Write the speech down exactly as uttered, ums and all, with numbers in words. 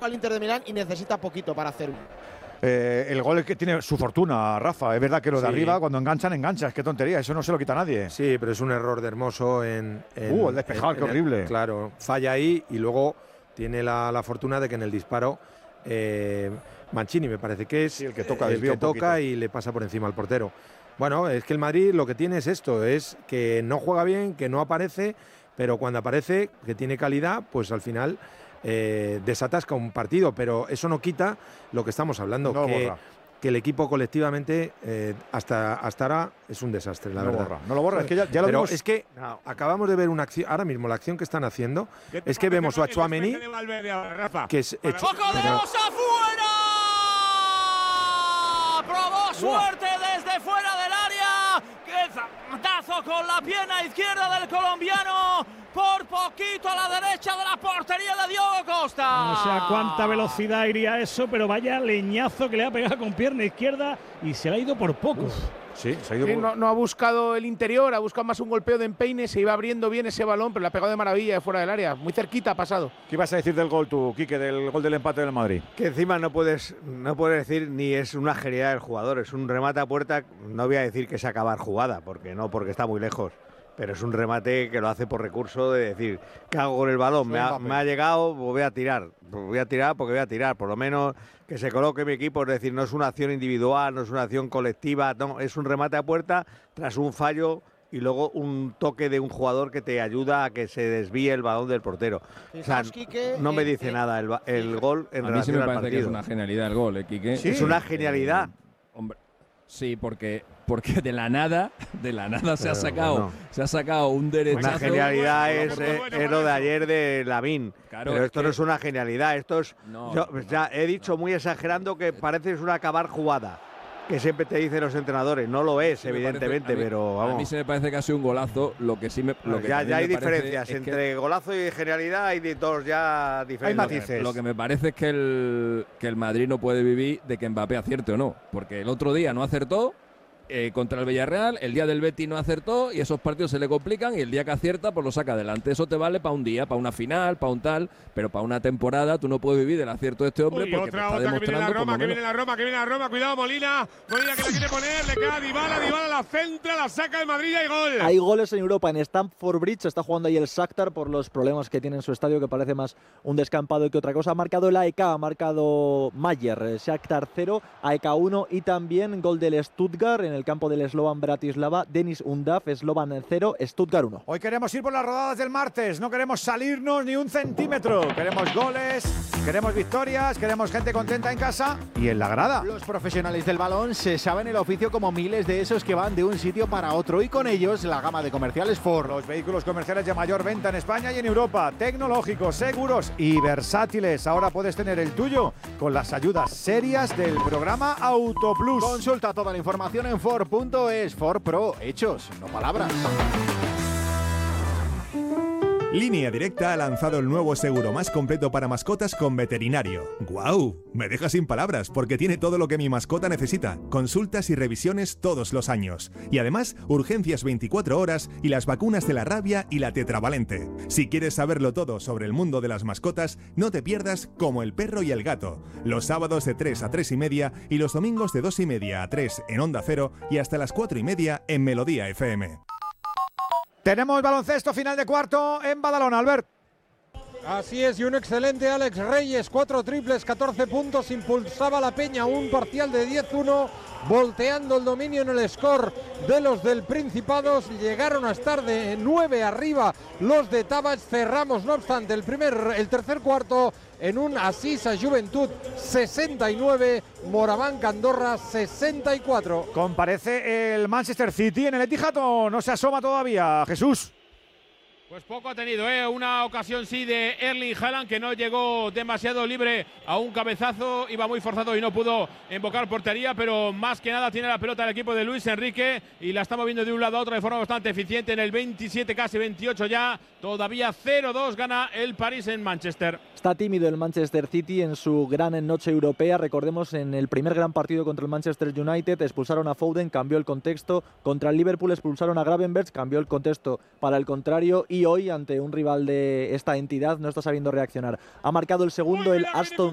al Inter de Milán y necesita poquito para hacer uno. Eh, el gol es que tiene su fortuna, Rafa. Es verdad que lo de Sí. arriba, cuando enganchan, enganchas. Qué tontería, eso no se lo quita nadie. Sí, pero es un error de Hermoso en… en Uh, el despejado, en- qué en el- horrible. Claro, falla ahí y luego tiene la, la fortuna de que en el disparo eh, Mancini me parece que es Sí, el que toca, el desvía que un poquito. toca y le pasa por encima al portero. Bueno, es que el Madrid lo que tiene es esto, es que no juega bien, que no aparece, pero cuando aparece, que tiene calidad, pues al final eh, desatasca un partido, pero eso no quita lo que estamos hablando, No lo que, borra. que el equipo colectivamente eh, hasta, hasta ahora es un desastre, la No lo verdad. borra, no lo borra, es que ya, ya lo Pero vimos. es que acabamos de ver una acción, ahora mismo la acción que están haciendo, es que vemos a Tchouaméni, que es hecho… ¡Poco de pero- dos afuera! ¡Probó suerte desde fuera del área! ¡Qué zapatazo con la pierna izquierda del colombiano! Por poquito a la derecha de la portería de Diogo Costa. No sé a cuánta velocidad iría eso, pero vaya leñazo que le ha pegado con pierna izquierda y se le ha ido por poco. Sí, se ha ido Sí, por- no, no ha buscado el interior, ha buscado más un golpeo de empeine, se iba abriendo bien ese balón, pero le ha pegado de maravilla de fuera del área. Muy cerquita ha pasado. ¿Qué ibas a decir del gol tú, Quique, del gol del empate del Madrid? Que encima no puedes, no puedes decir ni es una genialidad del jugador, es un remate a puerta, no voy a decir que es acabar jugada, porque no, porque está muy lejos. Pero es un remate que lo hace por recurso de decir, ¿qué hago con el balón? Me ha, me ha llegado, pues voy a tirar. Pues voy a tirar porque voy a tirar. Por lo menos que se coloque mi equipo. Es decir, no es una acción individual, no es una acción colectiva. No, es un remate a puerta tras un fallo y luego un toque de un jugador que te ayuda a que se desvíe el balón del portero. O sea, Fijaos, Quique, no me eh, dice eh, nada el, ba- el gol en A mí sí relación me al parece partido. que es una genialidad el gol, ¿eh, Quique? Sí. Es una genialidad. Eh, hombre, sí, porque, porque de la nada, de la nada se ha Pero, sacado, bueno. se ha sacado un derechazo. Una genialidad Bueno, es, bueno, eh, bueno, es lo de ayer de Lavín. Claro, pero es esto que- no es una genialidad, esto es… No, yo, no, ya he dicho muy exagerando que parece es una acabar jugada, que siempre te dicen los entrenadores. No lo es, Sí, me evidentemente, parece- a mí- pero A mí vamos. se me parece que ha sido un golazo, lo que sí me… Lo que ya, también ya hay me parece diferencias es que- entre golazo y genialidad, hay de dos ya diferentes. Lo que me parece es que el, que el Madrid no puede vivir de que Mbappé acierte o no. Porque el otro día no acertó eh, contra el Villarreal, el día del Betis no acertó y esos partidos se le complican y el día que acierta pues lo saca adelante. Eso te vale para un día, para una final, para un tal, pero para una temporada tú no puedes vivir del acierto de este hombre Uy, porque otra, te está otra que viene la demostrando por Roma, lo que menos- viene la Roma, que viene la Roma. Cuidado, Molina. Molina que la quiere poner, le queda a Dybala, Dybala la centra, la saca el Madrid y hay gol. Hay goles en Europa, en Stamford Bridge está jugando ahí el Shakhtar por los problemas que tiene en su estadio, que parece más un descampado que otra cosa. Ha marcado el A E K, ha marcado Mayer, eh, Shakhtar cero, A E K uno y también gol del Stuttgart en el campo del Slovan Bratislava, Denis Undav, Slovan cero, Stuttgart uno. Hoy queremos ir por las rodadas del martes, no queremos salirnos ni un centímetro. Queremos goles, queremos victorias, queremos gente contenta en casa y en la grada. Los profesionales del balón se saben el oficio como miles de esos que van de un sitio para otro y con ellos la gama de comerciales Ford. Los vehículos comerciales de mayor venta en España y en Europa, tecnológicos, seguros y versátiles. Ahora puedes tener el tuyo con las ayudas serias del programa Autoplus. Consulta toda la información en Ford punto es. Ford Pro, hechos, no palabras. Línea Directa ha lanzado el nuevo seguro más completo para mascotas con veterinario. ¡Guau! Me deja sin palabras porque tiene todo lo que mi mascota necesita. Consultas y revisiones todos los años. Y además, urgencias veinticuatro horas y las vacunas de la rabia y la tetravalente. Si quieres saberlo todo sobre el mundo de las mascotas, no te pierdas Como el perro y el gato. Los sábados de tres a tres y media y los domingos de dos y media a tres en Onda Cero y hasta las cuatro y media en Melodía F M. Tenemos baloncesto final de cuarto en Badalona, Albert. Así es, y un excelente Alex Reyes, cuatro triples, catorce puntos, impulsaba la Peña, un parcial de diez uno, volteando el dominio en el score de los del Principados, llegaron a estar de nueve arriba los de Tabach, cerramos no obstante el, primer, el tercer cuarto en un Asís a Juventud sesenta y nueve, Moraván Andorra sesenta y cuatro. ¿Comparece el Manchester City en el Etihad o no se asoma todavía, Jesús? Pues poco ha tenido, ¿eh? Una ocasión sí de Erling Haaland que no llegó demasiado libre a un cabezazo, iba muy forzado y no pudo invocar portería, pero más que nada tiene la pelota el equipo de Luis Enrique y la está moviendo de un lado a otro de forma bastante eficiente en el veintisiete, casi veintiocho ya, todavía cero dos gana el París en Manchester. Está tímido el Manchester City en su gran noche europea. Recordemos, en el primer gran partido contra el Manchester United expulsaron a Foden, cambió el contexto. Contra el Liverpool expulsaron a Gravenberch, cambió el contexto para el contrario. Y hoy, ante un rival de esta entidad, no está sabiendo reaccionar. Ha marcado el segundo el Aston